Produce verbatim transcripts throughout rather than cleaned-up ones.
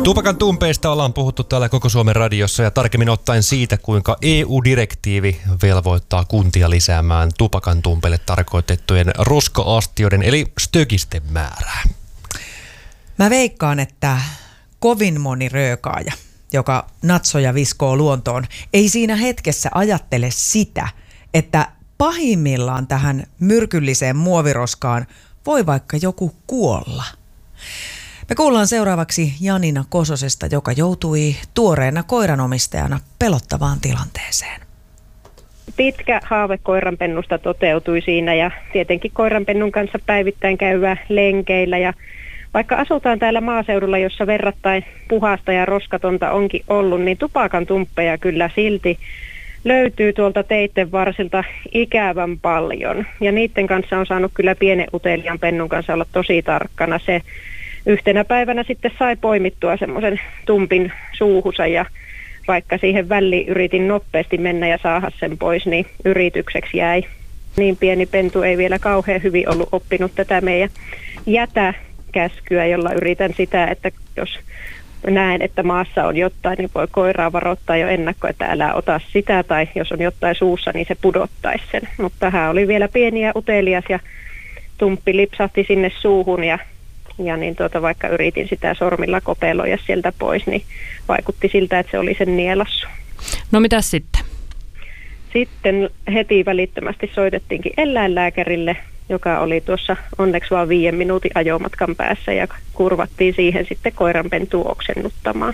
Tupakan tumpeista ollaan puhuttu täällä Koko Suomen radiossa ja tarkemmin ottaen siitä, kuinka E U-direktiivi velvoittaa kuntia lisäämään tupakan tumpeille tarkoitettujen roska-astioiden eli stökisten määrää. Mä veikkaan, että kovin moni röökaaja, joka natsoja viskoo luontoon, ei siinä hetkessä ajattele sitä, että pahimmillaan tähän myrkylliseen muoviroskaan voi vaikka joku kuolla. Me kuullaan seuraavaksi Janina Kososesta, joka joutui tuoreena koiranomistajana pelottavaan tilanteeseen. Pitkä haave koiranpennusta toteutui siinä ja tietenkin koiranpennun kanssa päivittäin käyvää lenkeillä. Ja vaikka asutaan täällä maaseudulla, jossa verrattain puhasta ja roskatonta onkin ollut, niin tupakan tumppeja kyllä silti löytyy tuolta teitten varsilta ikävän paljon. Ja niiden kanssa on saanut kyllä pienen uteliaan pennun kanssa olla tosi tarkkana. Se yhtenä päivänä sitten sai poimittua semmoisen tumpin suuhunsa ja vaikka siihen väliin yritin nopeasti mennä ja saada sen pois, niin yritykseksi jäi. Niin pieni pentu ei vielä kauhean hyvin ollut oppinut tätä meidän jätäkäskyä, jolla yritän sitä, että jos näen, että maassa on jotain, niin voi koiraa varoittaa jo ennakkoon, että älä ota sitä, tai jos on jotain suussa, niin se pudottaisi sen. Mutta tähän oli vielä pieni ja utelias ja tumppi lipsahti sinne suuhun ja Ja niin tuota, vaikka yritin sitä sormilla kopeloida sieltä pois, niin vaikutti siltä, että se oli sen nielassu. No mitäs sitten? Sitten heti välittömästi soitettiinkin eläinlääkärille, joka oli tuossa onneksi vain viiden minuutin ajomatkan päässä ja kurvattiin siihen sitten koiranpentua oksennuttamaan.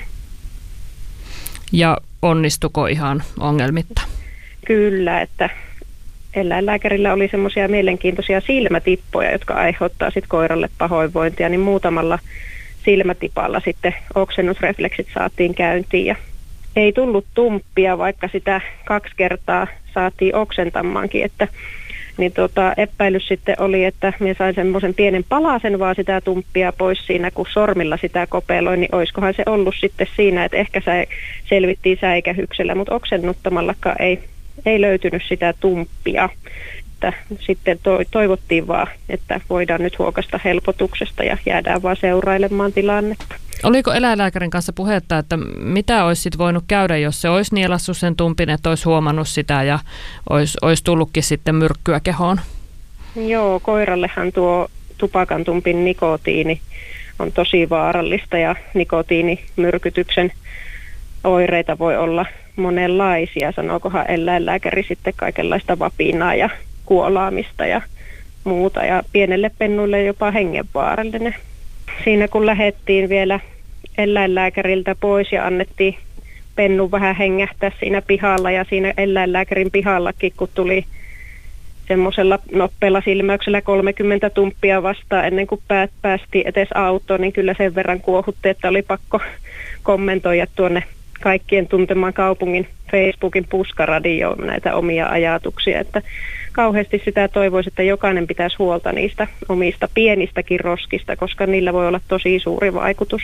Ja onnistuko ihan ongelmitta? Kyllä, että eläinlääkärillä oli semmoisia mielenkiintoisia silmätippoja, jotka aiheuttaa sitten koiralle pahoinvointia, niin muutamalla silmätipalla sitten oksennusrefleksit saatiin käyntiin ja ei tullut tumppia, vaikka sitä kaksi kertaa saatiin oksentamaankin, että niin tota, epäilys sitten oli, että minä sain semmoisen pienen palasen vaan sitä tumppia pois siinä, kun sormilla sitä kopeloin, niin olisikohan se ollut sitten siinä, että ehkä se selvittiin säikähyksellä, mutta oksennuttamallakaan ei Ei löytynyt sitä tumppia. Että sitten toivottiin vaan, että voidaan nyt huokasta helpotuksesta ja jäädään vaan seurailemaan tilannetta. Oliko eläinlääkärin kanssa puhetta, että mitä olisi sit voinut käydä, jos se olisi nielassut sen tumpin, että olisi huomannut sitä ja olisi, olisi tullutkin sitten myrkkyä kehoon? Joo, koirallehan tuo tupakan tumpin nikotiini on tosi vaarallista ja nikotiinimyrkytyksen oireita voi olla monenlaisia, sanookohan eläinlääkäri sitten kaikenlaista vapinaa ja kuolaamista ja muuta ja pienelle pennuille jopa hengenvaarallinen. Siinä kun lähdettiin vielä eläinlääkäriltä pois ja annettiin pennun vähän hengähtää siinä pihalla ja siinä eläinlääkärin pihallakin, kun tuli semmoisella nopealla silmäyksellä kolmekymmentä tumppia vastaan ennen kuin päät päästiin edes autoon, niin kyllä sen verran kuohutti, että oli pakko kommentoida tuonne kaikkien tuntemaan kaupungin Facebookin puskaradioon näitä omia ajatuksia, että kauheasti sitä toivoisi, että jokainen pitäisi huolta niistä omista pienistäkin roskista, koska niillä voi olla tosi suuri vaikutus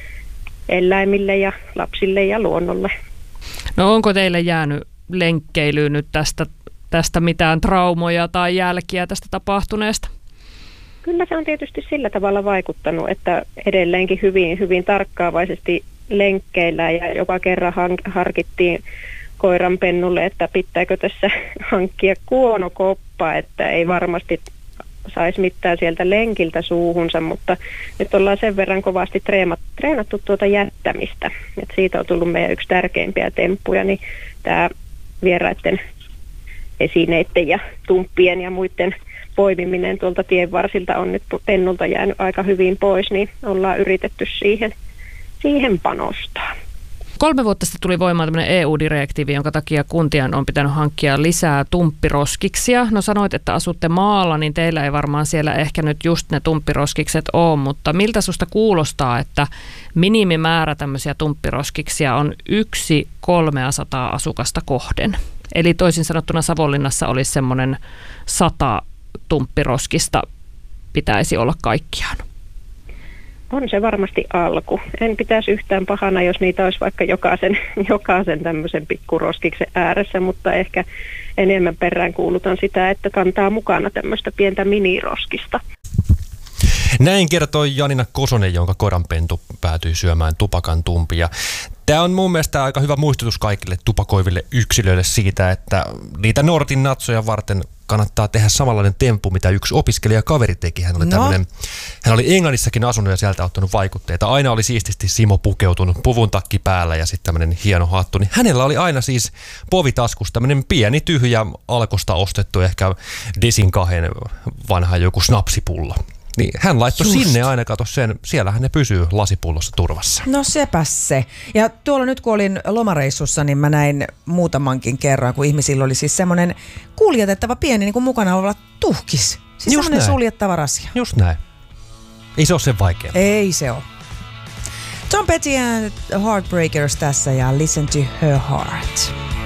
eläimille ja lapsille ja luonnolle. No onko teille jäänyt lenkkeilyyn nyt tästä, tästä mitään traumoja tai jälkiä tästä tapahtuneesta? Kyllä se on tietysti sillä tavalla vaikuttanut, että edelleenkin hyvin, hyvin tarkkaavaisesti lenkkeillä ja jopa kerran harkittiin koiranpennulle, että pitääkö tässä hankkia kuonokoppa, että ei varmasti saisi mitään sieltä lenkiltä suuhunsa, mutta nyt ollaan sen verran kovasti treenattu tuota jättämistä. Et siitä on tullut meidän yksi tärkeimpiä temppuja, niin tämä vieraiden esineiden ja tumppien ja muiden poimiminen tuolta tien varsilta on nyt pennulta jäänyt aika hyvin pois, niin ollaan yritetty siihen siihen panostaa. Kolme vuotta sitten tuli voimaan tämmöinen E U-direktiivi, jonka takia kuntien on pitänyt hankkia lisää tumppiroskiksia. No sanoit, että asutte maalla, niin teillä ei varmaan siellä ehkä nyt just ne tumppiroskikset ole, mutta miltä susta kuulostaa, että minimimäärä tämmöisiä tumppiroskiksia on yksi kolmeasataa asukasta kohden? Eli toisin sanottuna Savonlinnassa olisi semmoinen sata tumppiroskista pitäisi olla kaikkiaan. On se varmasti alku. En pitäisi yhtään pahana, jos niitä olisi vaikka jokaisen, jokaisen tämmöisen pikkuroskiksen ääressä, mutta ehkä enemmän perään kuulutan sitä, että kantaa mukana tämmöistä pientä miniroskista. Näin kertoi Janina Kosonen, jonka koiranpentu päätyi syömään tupakan tumpia. Tämä on mun mielestä aika hyvä muistutus kaikille tupakoiville yksilöille siitä, että niitä Nortin natsoja varten kannattaa tehdä samanlainen temppu, mitä yksi opiskelijakaveri teki. Hän oli, no. hän oli Englannissakin asunut ja sieltä ottanut vaikutteita. Aina oli siististi Simo pukeutunut, puvun takki päällä ja sitten tämmöinen hieno hattu. Niin hänellä oli aina siis povitaskussa tämmöinen pieni tyhjä Alkosta ostettu ehkä Desin kahden vanha joku snapsipullo. Niin hän laittoi Just. sinne aina, kato sen, siellähän ne pysyy lasipullossa turvassa. No sepäs se. Ja tuolla nyt kun olin lomareissussa, niin mä näin muutamankin kerran, kun ihmisillä oli siis semmoinen kuljetettava pieni niin kuin mukana oleva tuhkis. Siis semmoinen suljettava rasia. Just näin. Ei se ole sen vaikea. Ei se ole. Tom Petty and Heartbreakers tässä ja Listen to Her Heart.